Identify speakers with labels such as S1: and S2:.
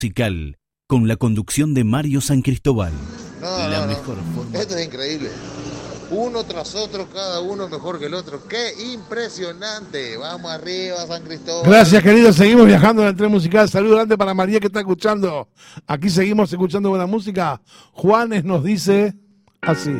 S1: musical con la conducción de Mario San Cristóbal.
S2: No.
S1: Mejor forma.
S2: Esto es increíble. Uno tras otro, cada uno mejor que el otro. ¡Qué impresionante! Vamos arriba, San Cristóbal.
S3: Gracias, queridos. Seguimos viajando en el tren musical. Saludos grande para María que está escuchando. Aquí seguimos escuchando buena música. Juanes nos dice así.